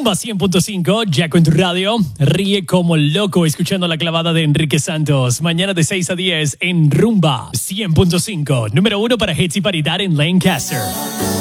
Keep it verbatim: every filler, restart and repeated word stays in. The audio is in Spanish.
Rumba cien punto cinco, ya con tu radio. Ríe como loco escuchando la clavada de Enrique Santos. Mañana de seis a diez en Rumba cien punto cinco. Número uno para hits y paridad en Lancaster.